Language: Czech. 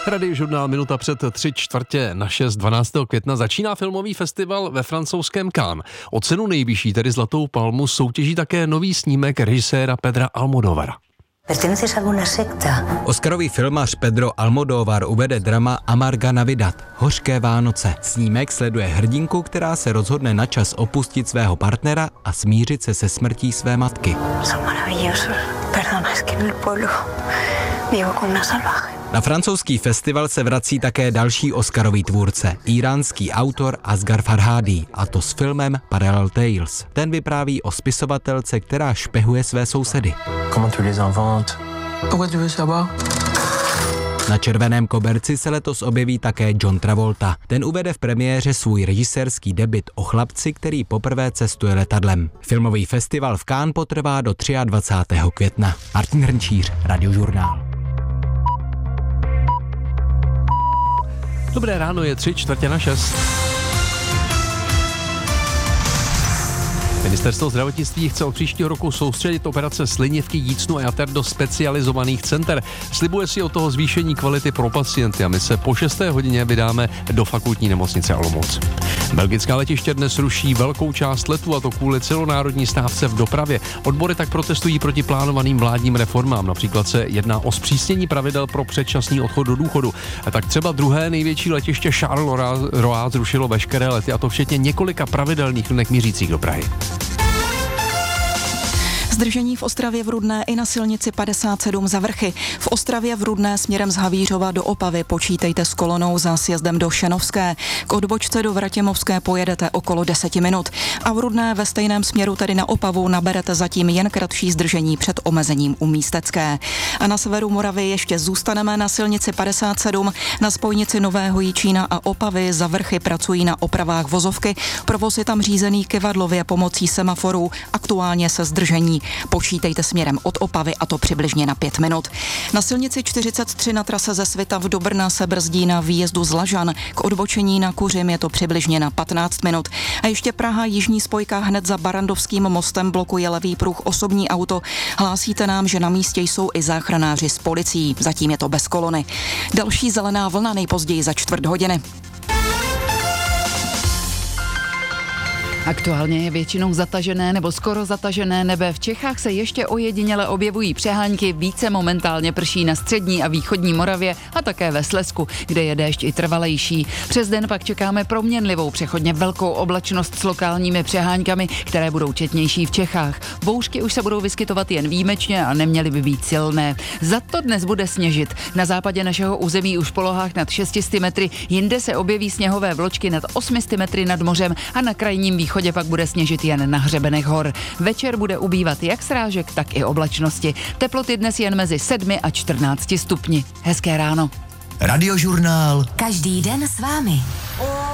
Radiožurnál minuta před 3/4 12. května začíná filmový festival ve francouzském Cannes. O cenu nejvyšší, tedy Zlatou palmu, soutěží také nový snímek režiséra Pedra Almodóvara. ¿Perteneces a alguna secta? Oscarový filmař Pedro Almodóvar uvede drama Amarga Navidad, Hořké Vánoce. Snímek sleduje hrdinku, která se rozhodne na čas opustit svého partnera a smířit se smrtí své matky. Son maravillosos. Perdona, es que en el pueblo vivo con una salvaje. Na francouzský festival se vrací také další oscarový tvůrce, íránský autor Asghar Farhadi, a to s filmem Parallel Tales. Ten vypráví o spisovatelce, která špehuje své sousedy. Comment tu les inventes? Pourquoi tu veux savoir? Na červeném koberci se letos objeví také John Travolta. Ten uvede v premiéře svůj režisérský debut o chlapci, který poprvé cestuje letadlem. Filmový festival v Cannes potrvá do 23. května. Martin Hrnčíř, Radiožurnál. Dobré ráno, je 5:45. Ministerstvo zdravotnictví chce od příštího roku soustředit operace slinivky, jícnu a jater do specializovaných center. Slibuje si od toho zvýšení kvality pro pacienty a my se po 6. hodině vydáme do fakultní nemocnice Olomouc. Belgická letiště dnes ruší velkou část letů, a to kvůli celonárodní stávce v dopravě. Odbory tak protestují proti plánovaným vládním reformám. Například se jedná o zpřísnění pravidel pro předčasný odchod do důchodu. A tak třeba druhé největší letiště Charleroi zrušilo veškeré lety, a to včetně několika pravidelných linek mířících do Prahy. Zdržení v Ostravě v Rudné i na silnici 57 za Vrchy. V Ostravě v Rudné směrem z Havířova do Opavy počítejte s kolonou za sjezdem do Šenovské. K odbočce do Vratěmovské pojedete okolo 10 minut. A v Rudné ve stejném směru, tedy na Opavu, naberete zatím jen kratší zdržení před omezením u Místecké. A na severu Moravy ještě zůstaneme na silnici 57. Na spojnici Nového Jičína a Opavy za Vrchy pracují na opravách vozovky. Provoz je tam řízený kyvadlově pomocí semaforů. Aktuálně se zdržení počítejte směrem od Opavy, a to přibližně na 5 minut. Na silnici 43 na trase ze Svitav do Brna se brzdí na výjezdu z Lažan. K odbočení na Kuřim je to přibližně na 15 minut. A ještě Praha jižní spojka hned za Barrandovským mostem blokuje levý pruh osobní auto. Hlásíte nám, že na místě jsou i záchranáři s policií. Zatím je to bez kolony. Další zelená vlna nejpozději za 4 hodiny. Aktuálně je většinou zatažené nebo skoro zatažené nebe. V Čechách se ještě ojediněle objevují přehánky, více momentálně prší na střední a východní Moravě a také ve Slezsku, kde je déšť i trvalejší. Přes den pak čekáme proměnlivou přechodně velkou oblačnost s lokálními přeháňkami, které budou četnější v Čechách. Bouřky už se budou vyskytovat jen výjimečně a neměly by být silné. Za to dnes bude sněžit. Na západě našeho území už v polohách nad 600 metry, jinde se objeví sněhové vločky nad 800 metry nad mořem a na krajním východě pak bude sněžit jen na hřebenech hor. Večer bude ubývat jak srážek, tak i oblačnosti. Teploty dnes jen mezi 7 a 14 stupni. Hezké ráno. Radiožurnál. Každý den s vámi.